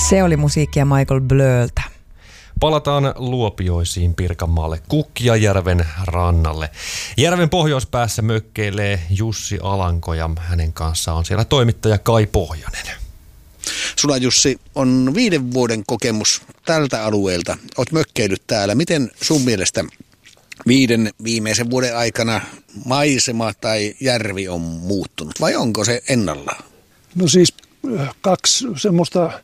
Se oli musiikkia Michael Blöltä. Palataan Luopioisiin Pirkanmaalle Kukkijajärven rannalle. Järven pohjoispäässä mökkeilee Jussi Alanko ja hänen kanssaan on siellä toimittaja Kai Pohjonen. Sulla, Jussi, on 5 vuoden kokemus tältä alueelta. Olet mökkeillyt täällä. Miten sun mielestä 5 viimeisen vuoden aikana maisema tai järvi on muuttunut vai onko se ennallaan? No siis 2 semmoista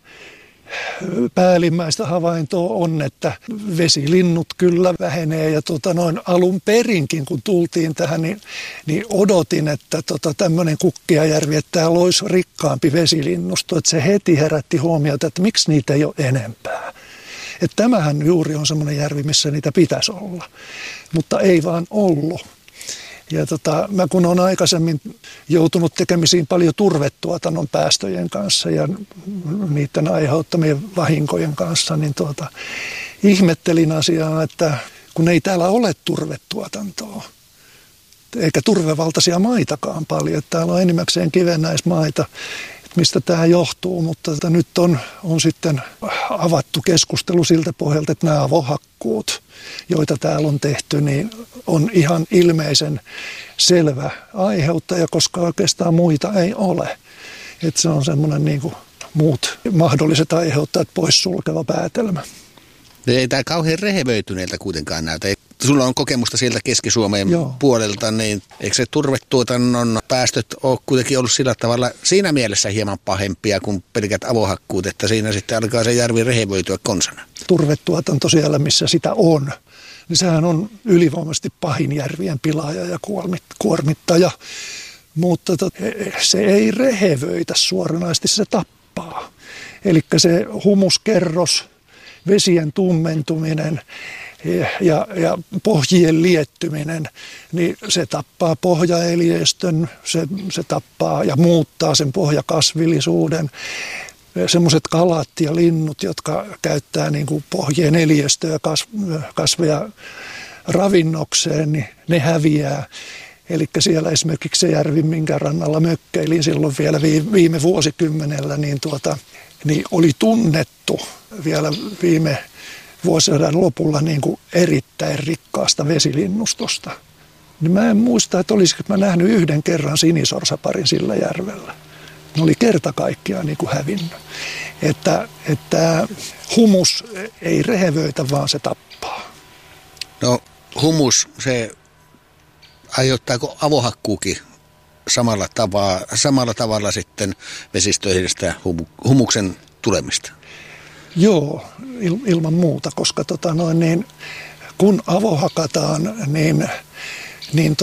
päällimmäistä havaintoa on, että vesilinnut kyllä vähenee ja alun perinkin kun tultiin tähän, niin odotin, että tämmöinen Kukkijajärvi, että täällä olisi rikkaampi vesilinnusto, että se heti herätti huomiota, että miksi niitä ei ole enempää. Että tämähän juuri on semmoinen järvi, missä niitä pitäisi olla, mutta ei vaan ollut. Ja mä kun olen aikaisemmin joutunut tekemisiin paljon turvetuotannon päästöjen kanssa ja niiden aiheuttamien vahinkojen kanssa, niin ihmettelin asiaa, että kun ei täällä ole turvetuotantoa, eikä turvevaltaisia maitakaan paljon, että täällä on enimmäkseen kivennäismaita, mistä tämä johtuu, mutta nyt on sitten avattu keskustelu siltä pohjalta, että nämä avohakkuut, joita täällä on tehty, niin on ihan ilmeisen selvä aiheuttaja, koska oikeastaan muita ei ole. Että se on semmoinen niin kuin muut mahdolliset aiheuttajat poissulkeva päätelmä. Ei tämä kauhean rehevöityneeltä kuitenkaan näytä. Sulla on kokemusta sieltä Keski-Suomen puolelta, niin eikö se turvetuotannon päästöt ole kuitenkin ollut sillä tavalla siinä mielessä hieman pahempia kuin pelkät avohakkuut, että siinä sitten alkaa se järvi rehevöityä konsana? Turvetuotanto siellä, missä sitä on, niin sehän on ylivoimaisesti pahin järvien pilaaja ja kuormittaja, mutta se ei rehevöitä suoranaisesti, se tappaa. Eli se humuskerros, vesien tummentuminen ja pohjien liettyminen, niin se tappaa pohjaeliöstön, se tappaa ja muuttaa sen pohjakasvillisuuden. Semmoiset kalat ja linnut, jotka käyttää niin kuin pohjien eliöstöä kasveja ravinnokseen, niin ne häviää. Eli siellä esimerkiksi se järvi, minkä rannalla mökkeilin silloin vielä viime vuosikymmenellä, niin oli tunnettu vielä viime vuosisadan lopulla niin kuin erittäin rikkaasta vesilinnustosta. Niin mä en muista, että olisiko mä nähnyt 1 kerran sinisorsaparin sillä järvellä. Ne oli kerta kaikkiaan niin kuin hävinnyt. Että humus ei rehevöitä, vaan se tappaa. No humus, se aiheuttaako avohakkuukin samalla tavalla sitten vesistöihin sitä humuksen tulemista? Joo, ilman muuta, koska kun avohakataan, niin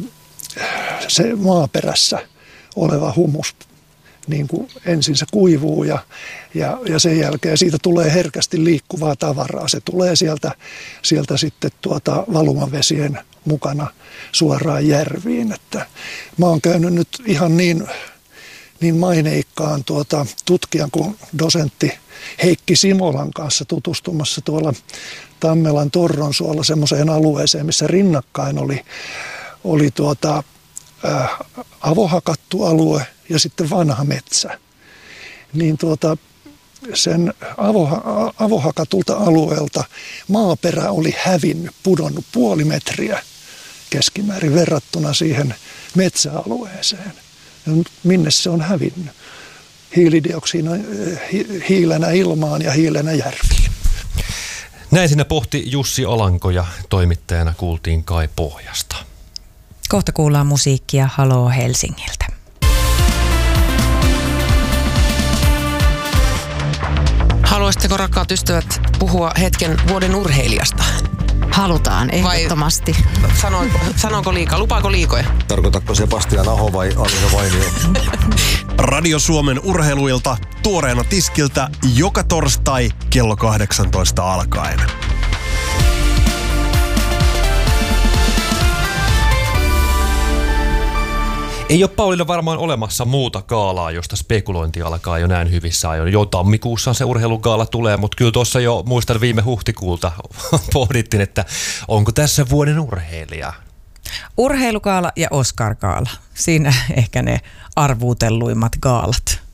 se maaperässä oleva humus niin kuin ensin se kuivuu ja sen jälkeen siitä tulee herkästi liikkuvaa tavaraa. Se tulee sieltä sitten valumavesien mukana suoraan järviin. Että mä oon käynyt nyt ihan niin maineikkaan tutkijan kuin dosentti Heikki Simolan kanssa tutustumassa tuolla Tammelan Torronsuolla semmoiseen alueeseen, missä rinnakkain oli avohakattu alue ja sitten vanha metsä. Niin sen avohakatulta alueelta maaperä oli hävinnyt, pudonnut 0,5 metriä keskimäärin verrattuna siihen metsäalueeseen. Minne se on hävinnyt? Hiilenä ilmaan ja hiilenä järviin. Näin siinä pohti Jussi Alanko ja toimittajana kuultiin Kai Pohjasta. Kohta kuullaan musiikkia Haloo Helsingiltä. Haluaisitteko, rakkaat ystävät, puhua hetken vuoden urheilijasta? Halutaan, ehdottomasti. Sanoinko liikaa? Lupaako liikoja? Tarkoitatko Sebastian Aho vai Alisa Vainio? Radio Suomen urheiluilta tuoreena tiskiltä joka torstai kello 18 alkaen. Ei ole Paulilla varmaan olemassa muuta gaalaa, josta spekulointi alkaa jo näin hyvissä ajoin. Jo tammikuussa se urheilugaala tulee, mutta kyllä tuossa jo muistan viime huhtikuulta pohdittiin, että onko tässä vuoden urheilija. Urheilugaala ja Oscar-gaala. Siinä ehkä ne arvuutelluimmat gaalat.